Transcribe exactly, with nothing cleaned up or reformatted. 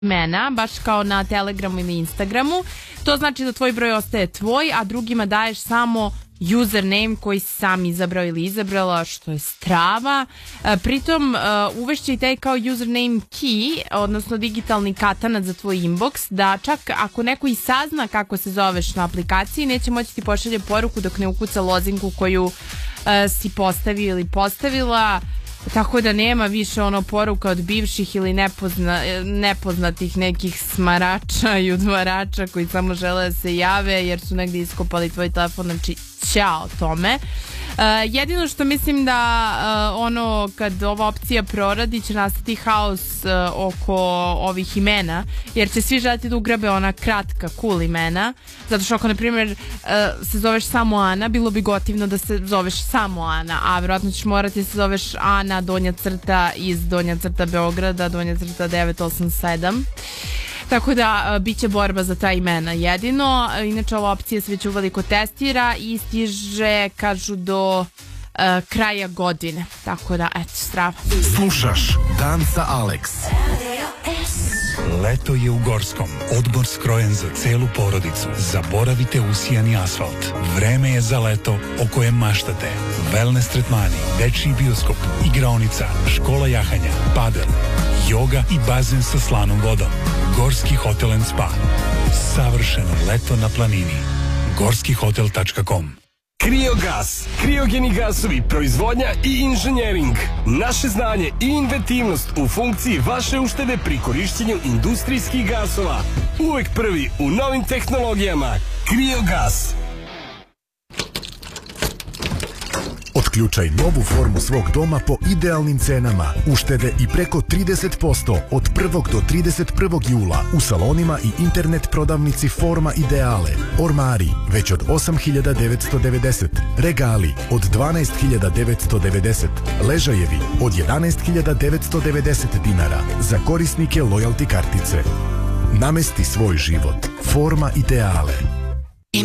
imena, baš kao na Telegramu ili Instagramu. To znači da tvoj broj ostaje tvoj, a drugima daješ samo username koji si sam izabrao ili izabrala, što je strava. Pritom uvešće i taj kao username key, odnosno digitalni katanac za tvoj inbox, da čak ako neko i sazna kako se zoveš na aplikaciji, neće moći ti pošalje poruku dok ne ukuca lozinku koju si postavio ili postavila. Tako da nema više ono poruka od bivših ili nepozna, nepoznatih nekih smarača i udvarača koji samo žele da se jave jer su negdje iskopali tvoj telefon. Znači, ćao tome. Uh, jedino što mislim da uh, ono kad ova opcija proradi će nastati haos uh, oko ovih imena, jer će svi želiti da ugrabe ona kratka cool imena, zato što ako na primjer uh, se zoveš samo Ana, bilo bi gotivno da se zoveš samo Ana, a vjerojatno ćeš morati da se zoveš Ana donja crta iz donja crta Beograda donja crta devet osam sedam. Tako da bit će borba za ta imena jedino. Inače ova opcija se već uveliko testira i stiže, kažu, do uh, kraja godine. Tako da, eto, strava. Slušaš Dan sa Alex. Leto je u Gorskom. Odmor skrojen za celu porodicu. Zaboravite usijani asfalt. Vreme je za leto o kojem maštate. Wellness tretmani, dečiji bioskop, igraonica, škola jahanja, padel, joga i bazen sa slanom vodom. Gorski hotel and spa. Savršeno leto na planini. gorski hotel tačka com. Kriogas, kriogeni gasovi, proizvodnja i inženjering. Naše znanje i inventivnost u funkciji vaše uštede pri korišćenju industrijskih gasova. Uvek prvi u novim tehnologijama. Kriogas. Otključaj novu formu svog doma po idealnim cenama. Uštede i preko trideset posto od prvog do trideset prvog jula u salonima i internet prodavnici Forma Ideale. Ormari već od osam hiljada devetsto devedeset. Regali od dvanaest hiljada devetsto devedeset. Ležajevi od jedanaest hiljada devetsto devedeset dinara za korisnike lojalty kartice. Namesti svoj život. Forma Ideale.